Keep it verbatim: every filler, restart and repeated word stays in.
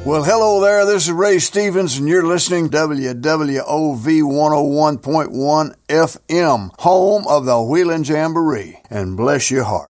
Well, hello there. This is Ray Stevens, and you're listening to W W O V one oh one point one F M, home of the Wheeling Jamboree. And bless your heart.